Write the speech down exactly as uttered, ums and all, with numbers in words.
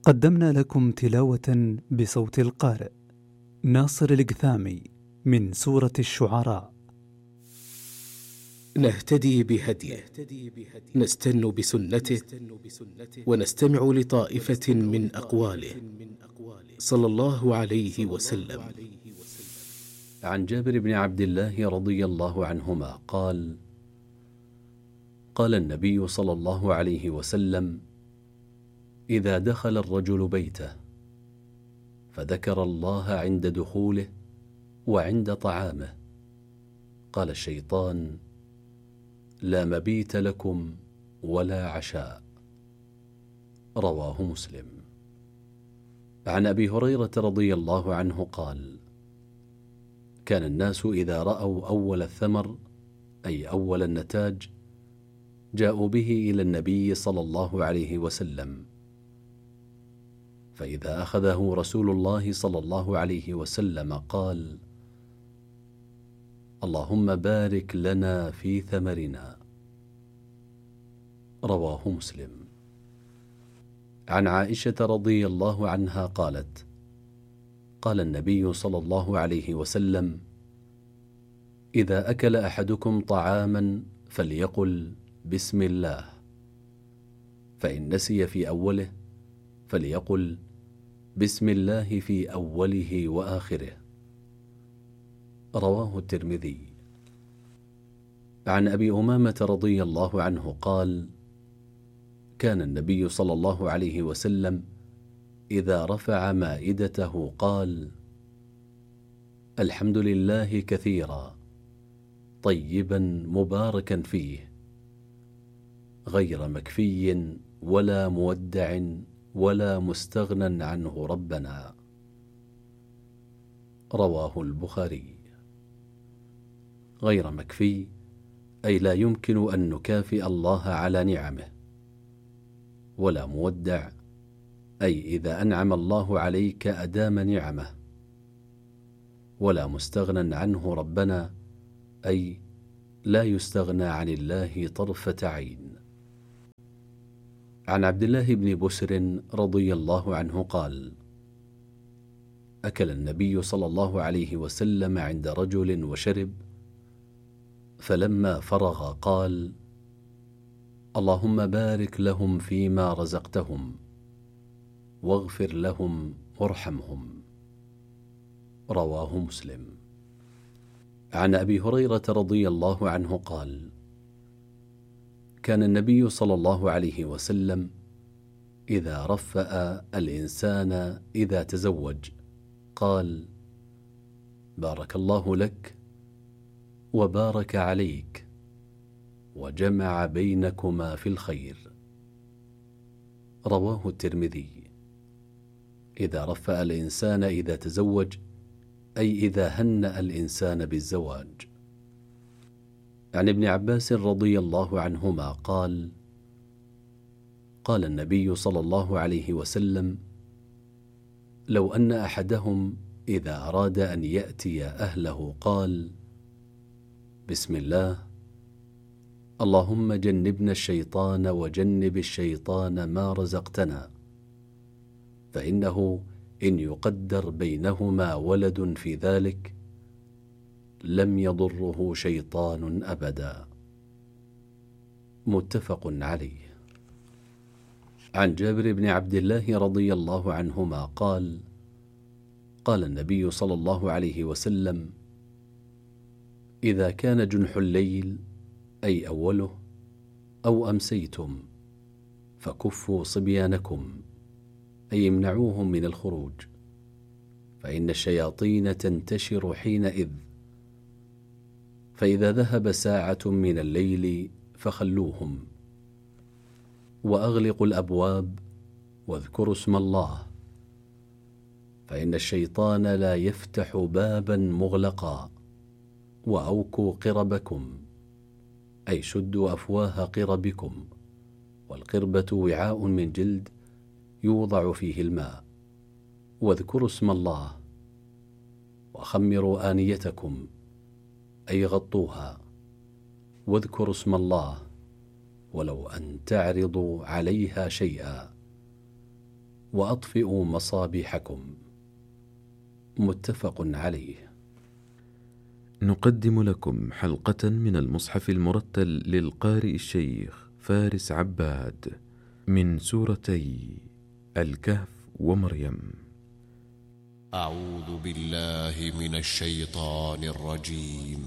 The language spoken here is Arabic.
قدمنا لكم تلاوة بصوت القارئ ناصر القثامي من سورة الشعراء. نهتدي بهديه، نستن بسنته، ونستمع لطائفة من أقواله صلى الله عليه وسلم. عن جابر بن عبد الله رضي الله عنهما قال: قال النبي صلى الله عليه وسلم: إذا دخل الرجل بيته فذكر الله عند دخوله وعند طعامه، قال الشيطان: لا مبيت لكم ولا عشاء. رواه مسلم. عن أبي هريرة رضي الله عنه قال: كان الناس إذا رأوا أول الثمر، أي أول النتاج، جاءوا به إلى النبي صلى الله عليه وسلم، فإذا أخذه رسول الله صلى الله عليه وسلم قال: اللهم بارك لنا في ثمرنا. رواه مسلم. عن عائشة رضي الله عنها قالت: قال النبي صلى الله عليه وسلم: إذا أكل أحدكم طعاما فليقل بسم الله، فإن نسي في أوله فليقل بسم الله في أوله وآخره. رواه الترمذي. عن أبي أمامة رضي الله عنه قال: كان النبي صلى الله عليه وسلم إذا رفع مائدته قال: الحمد لله كثيرا طيبا مباركا فيه، غير مكفي ولا مودع ولا مستغنى عنه ربنا. رواه البخاري. غير مكفي أي لا يمكن أن نكافئ الله على نعمه، ولا مودع أي إذا أنعم الله عليك أدام نعمه، ولا مستغنى عنه ربنا أي لا يستغنى عن الله طرفة عين. عن عبد الله بن بسر رضي الله عنه قال: أكل النبي صلى الله عليه وسلم عند رجل وشرب، فلما فرغ قال: اللهم بارك لهم فيما رزقتهم، واغفر لهم وارحمهم. رواه مسلم. عن أبي هريرة رضي الله عنه قال: كان النبي صلى الله عليه وسلم إذا رفأ الإنسان إذا تزوج قال: بارك الله لك وبارك عليك وجمع بينكما في الخير. رواه الترمذي. إذا رفأ الإنسان إذا تزوج أي إذا هنأ الإنسان بالزواج. عن ابن عباس رضي الله عنهما قال: قال النبي صلى الله عليه وسلم: لو أن أحدهم إذا أراد أن يأتي أهله قال: بسم الله، اللهم جنبنا الشيطان وجنب الشيطان ما رزقتنا، فإنه إن يقدر بينهما ولد في ذلك لم يضره شيطان أبدا. متفق عليه. عن جابر بن عبد الله رضي الله عنهما قال: قال النبي صلى الله عليه وسلم: إذا كان جنح الليل أي أوله أو أمسيتم فكفوا صبيانكم، أي امنعوهم من الخروج، فإن الشياطين تنتشر حينئذ، فإذا ذهب ساعة من الليل فخلوهم، وأغلقوا الأبواب واذكروا اسم الله، فإن الشيطان لا يفتح بابا مغلقا، وأوكوا قربكم أي شدوا أفواه قربكم، والقربة وعاء من جلد يوضع فيه الماء، واذكروا اسم الله، وخمروا آنيتكم أي غطوها، واذكروا اسم الله ولو أن تعرضوا عليها شيئا، وأطفئوا مصابيحكم. متفق عليه. نقدم لكم حلقة من المصحف المرتل للقارئ الشيخ فارس عباد من سورتي الكهف ومريم. أعوذ بالله من الشيطان الرجيم.